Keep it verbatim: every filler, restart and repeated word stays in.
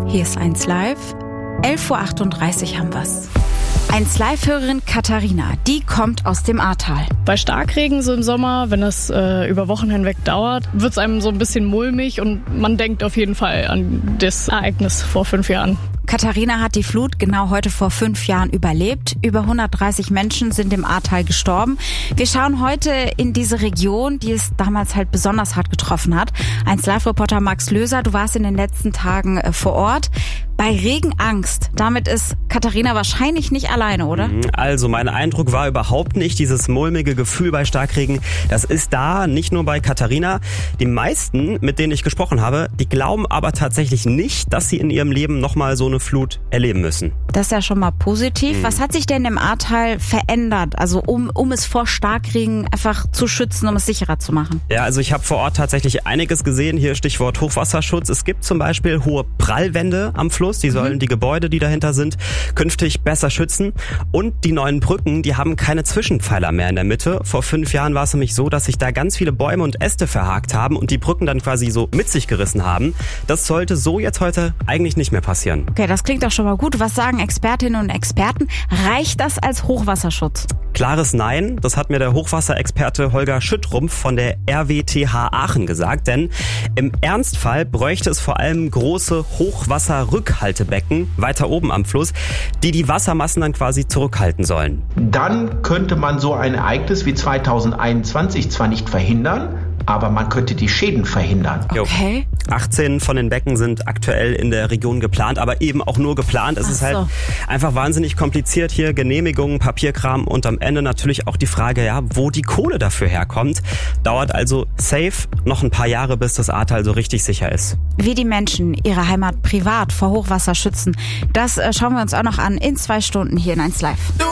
Hier ist eins Live. elf Uhr achtunddreißig haben wir's. eins Live-Hörerin Katharina, die kommt aus dem Ahrtal. Bei Starkregen so im Sommer, wenn es äh, über Wochen hinweg dauert, wird es einem so ein bisschen mulmig und man denkt auf jeden Fall an das Ereignis vor fünf Jahren. Katharina hat die Flut genau heute vor fünf Jahren überlebt. Über hundertdreißig Menschen sind im Ahrtal gestorben. Wir schauen heute in diese Region, die es damals halt besonders hart getroffen hat. eins Live-Reporter Max Löser, du warst in den letzten Tagen äh, vor Ort. Bei Regenangst, damit ist Katharina wahrscheinlich nicht alleine, oder? Also mein Eindruck war überhaupt nicht dieses mulmige Gefühl bei Starkregen. Das ist da, nicht nur bei Katharina. Die meisten, mit denen ich gesprochen habe, die glauben aber tatsächlich nicht, dass sie in ihrem Leben nochmal so eine Flut erleben müssen. Das ist ja schon mal positiv. Mhm. Was hat sich denn im Ahrtal verändert? Also um, um es vor Starkregen einfach zu schützen, um es sicherer zu machen? Ja, also ich habe vor Ort tatsächlich einiges gesehen. Hier Stichwort Hochwasserschutz. Es gibt zum Beispiel hohe Prallwände am Fluss. Die sollen mhm. die Gebäude, die dahinter sind, künftig besser schützen. Und die neuen Brücken, die haben keine Zwischenpfeiler mehr in der Mitte. Vor fünf Jahren war es nämlich so, dass sich da ganz viele Bäume und Äste verhakt haben und die Brücken dann quasi so mit sich gerissen haben. Das sollte so jetzt heute eigentlich nicht mehr passieren. Okay, das klingt doch schon mal gut. Was sagen Expertinnen und Experten? Reicht das als Hochwasserschutz? Klares Nein. Das hat mir der Hochwasserexperte Holger Schüttrumpf von der R W T H Aachen gesagt. Denn im Ernstfall bräuchte es vor allem große Hochwasserrückhaltebecken weiter oben am Fluss, die die Wassermassen dann quasi zurückhalten sollen. Dann könnte man so ein Ereignis wie zweitausendeinundzwanzig zwar nicht verhindern, aber man könnte die Schäden verhindern. Okay. achtzehn von den Becken sind aktuell in der Region geplant, aber eben auch nur geplant. Es Ach ist halt so. einfach wahnsinnig kompliziert hier, Genehmigungen, Papierkram und am Ende natürlich auch die Frage, ja, wo die Kohle dafür herkommt. Dauert also safe noch ein paar Jahre, bis das Ahrtal so richtig sicher ist. Wie die Menschen ihre Heimat privat vor Hochwasser schützen, das äh, schauen wir uns auch noch an in zwei Stunden hier in eins Live.